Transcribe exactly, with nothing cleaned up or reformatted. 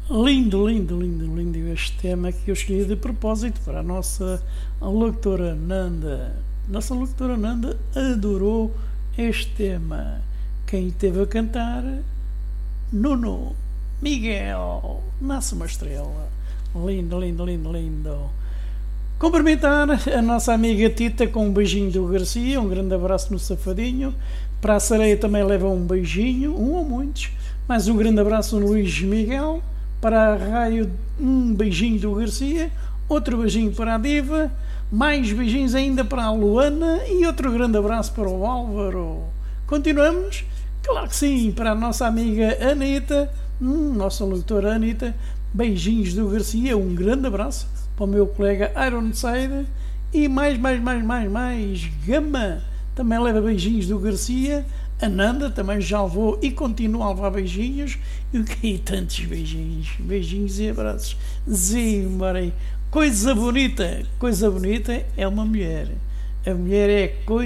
Lindo, lindo, lindo, lindo este tema que eu escolhi de propósito para a nossa locutora Nanda. Nossa locutora Nanda adorou este tema. Quem teve a cantar? Nuno Miguel. Nasce uma estrela. Lindo, lindo, lindo, lindo. Cumprimentar a nossa amiga Tita com um beijinho do Garcia, um grande abraço no safadinho. Para a Sareia também leva um beijinho, um ou muitos. Mais um grande abraço no Luís Miguel. Para a Raio, um beijinho do Garcia, outro beijinho para a Diva, mais beijinhos ainda para a Luana e outro grande abraço para o Álvaro. Continuamos? Claro que sim, para a nossa amiga Anitta, hum, nossa locutora Anitta, beijinhos do Garcia, um grande abraço para o meu colega Ironside e mais, mais, mais, mais, mais, Gama, também leva beijinhos do Garcia. A Nanda também já levou e continua a levar beijinhos. E o que é tantos beijinhos? Beijinhos e abraços. Zimbarei. Coisa bonita. Coisa bonita é uma mulher. A mulher é coisa